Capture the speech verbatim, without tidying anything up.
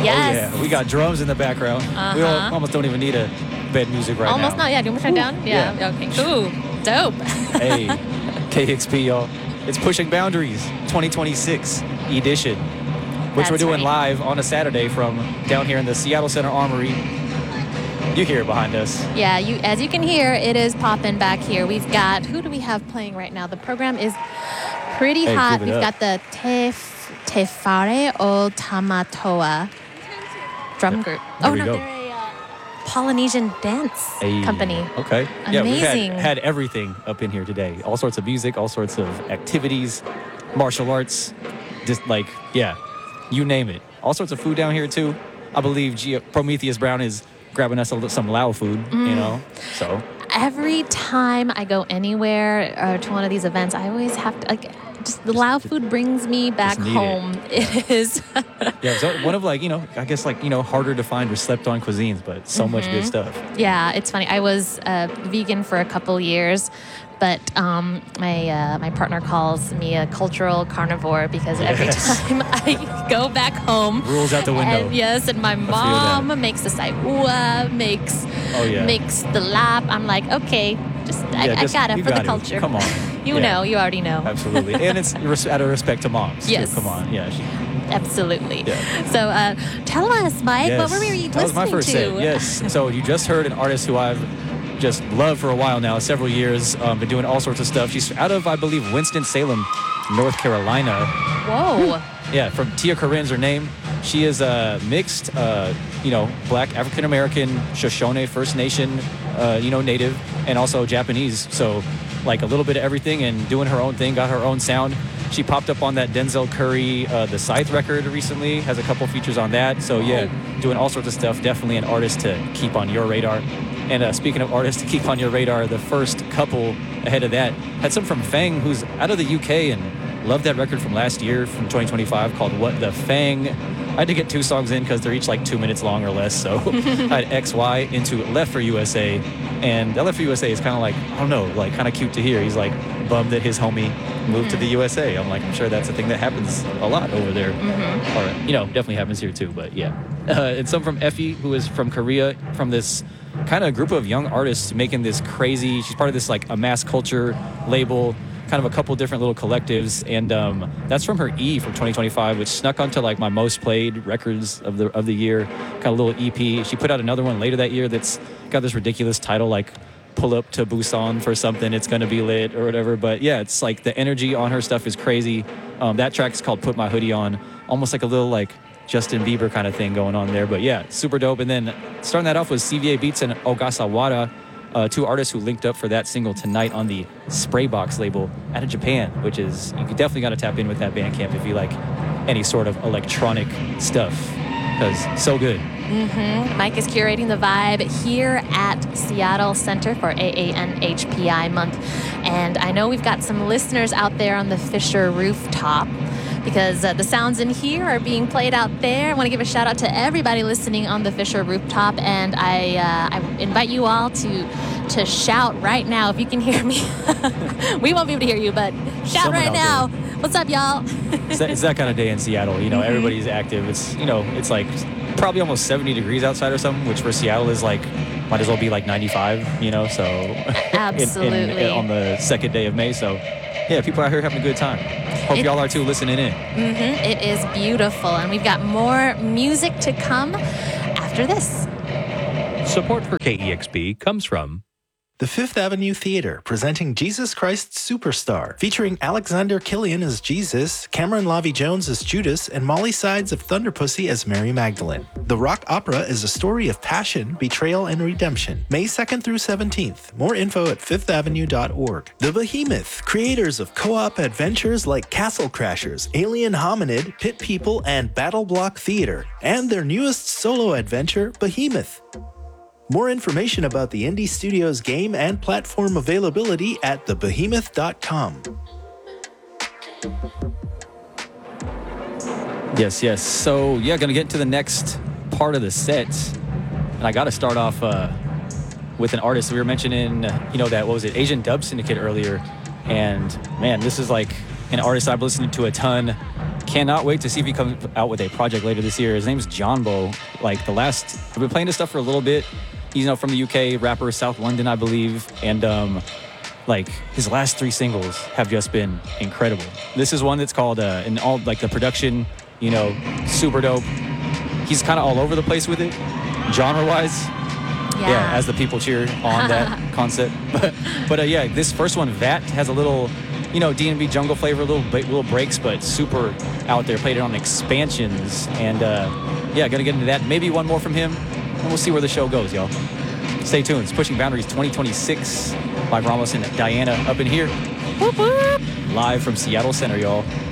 Yes. Oh, yeah. We got drums in the background. Uh-huh. We all, almost don't even need a bed music right Almost now. not. Yeah, do you want me to turn down? Yeah. Yeah. Okay. Ooh, dope. Hey, K X P, y'all. It's Pushing Boundaries twenty twenty-six edition, which That's we're doing right. live on a Saturday from down here in the Seattle Center Armory. You hear it behind us. Yeah, you as you can hear, it is popping back here. We've got, who do we have playing right now? The program is pretty Hey, hot. give it We've up. got the Tef, Tefare o Tamatoa drum Yep. group. There oh, we no, go. they're a uh, Polynesian dance Hey, company. Okay. Yeah, we've Amazing. had, had everything up in here today. All sorts of music, all sorts of activities, martial arts, just like, yeah, you name it. All sorts of food down here, too. I believe G- Prometheus Brown is grabbing us a, li- some Lao food, Mm. you know, so. Every time I go anywhere uh, to one of these events, I always have to, like, just the Lao food brings me back need it. home. It is. Yeah, so one of like, you know, I guess like, you know, harder to find or slept on cuisines, but so much good stuff. Yeah, it's funny. I was uh, vegan for a couple years, but um, my uh, my partner calls me a cultural carnivore because every Yes. time I go back home, Rules out the window. And yes, and my that. mom makes the saibua, makes Oh, yeah. makes the lap. I'm like, okay, just I, Yeah, just- I got it you for got the it. culture. Come on. You Yeah. know, you already know. Absolutely. And it's res- out of respect to moms. too. Yes. Come on. Yeah. She, Absolutely. Yeah. So uh, tell us, Mike, yes. what were we listening That was my first to? set. Yes. So you just heard an artist who I've just loved for a while now, several years, um, been doing all sorts of stuff. She's out of, I believe, Winston-Salem, North Carolina. Whoa. Yeah, from Tia Corinne's her name. She is a mixed, uh, you know, black African-American, Shoshone First Nation, uh, you know, native, and also Japanese. So, like, a little bit of everything and doing her own thing, got her own sound. She popped up on that Denzel Curry, uh, The Scythe record recently, has a couple features on that. So, yeah, doing all sorts of stuff. Definitely an artist to keep on your radar. And uh, speaking of artists to keep on your radar, the first couple ahead of that had some from Fang, who's out of the U K and loved that record from last year, from twenty twenty-five, called What the Fang. I had to get two songs in because they're each like two minutes long or less. So I had X Y into Left for U S A. And that Left for U S A is kind of like, I don't know, like kind of cute to hear. He's like bummed that his homie moved to the U S A. I'm like, I'm sure that's a thing that happens a lot over there. Or, you know, definitely happens here too, but yeah. Uh, and some from Effie, who is from Korea, from this kind of group of young artists making this crazy, she's part of this like a mass culture label, kind of a couple different little collectives, and um, that's from her E from twenty twenty-five, which snuck onto like my most played records of the of the year, kind of little E P. She put out another one later that year that's got this ridiculous title like Pull Up to Busan for something, it's gonna be lit or whatever. But yeah, it's like the energy on her stuff is crazy. Um, that track is called Put My Hoodie On, almost like a little like Justin Bieber kind of thing going on there. But yeah, super dope. And then starting that off was C V A Beats and Ogasawara, uh, two artists who linked up for that single tonight on the Spraybox label out of Japan, which is, you definitely got to tap in with that Bandcamp if you like any sort of electronic stuff, because so good. Mm-hmm. Mike is curating the vibe here at Seattle Center for A A N H P I month. And I know we've got some listeners out there on the Fisher rooftop, because uh, the sounds in here are being played out there. I want to give a shout out to everybody listening on the Fisher rooftop, and I uh, I invite you all to to shout right now if you can hear me. We won't be able to hear you, but shout Someone right out now. there. What's up, y'all? It's that, it's that kind of day in Seattle. You know, Mm-hmm. everybody's active. It's, you know, it's like probably almost seventy degrees outside or something, which for Seattle is like, might as well be like ninety-five, you know, so. in- in- Absolutely. on the second day of May. So, yeah, people out here having a good time. Hope It- y'all are too, listening in. Mm-hmm. It is beautiful, and we've got more music to come after this. Support for K E X P comes from The Fifth Avenue Theater, presenting Jesus Christ Superstar, featuring Alexander Killian as Jesus, Cameron Lavi Jones as Judas, and Molly Sides of Thunderpussy as Mary Magdalene. The rock opera is a story of passion, betrayal, and redemption. May second through seventeenth. More info at fifth avenue dot org. The Behemoth, creators of co-op adventures like Castle Crashers, Alien Hominid, Pit People, and Battle Block Theater, and their newest solo adventure, Behemoth. More information about the Indie Studios game and platform availability at the behemoth dot com. Yes, yes. So, yeah, going to get to the next part of the set. And I got to start off uh, with an artist. We were mentioning, uh, you know, that, what was it, Asian Dub Syndicate earlier. And, man, this is like an artist I've listened to a ton. Cannot wait to see if he comes out with a project later this year. His name's John Bo. Like the last, I've been playing this stuff for a little bit. He's, you know, from the U K, rapper, South London, I believe. And um, like his last three singles have just been incredible. This is one that's called, uh, in all like the production, you know, super dope. He's kind of all over the place with it, genre-wise. Yeah. yeah, as the people cheer on that concept. But, but uh, yeah, this first one, Vat, has a little, you know, D and B jungle flavor, little little breaks, but super out there. Played it on expansions, and uh, yeah, gonna get into that. Maybe one more from him, and we'll see where the show goes, y'all. Stay tuned. It's Pushing Boundaries twenty twenty-six. Live Ramos and Diana up in here. Whoop, whoop. Live from Seattle Center, y'all.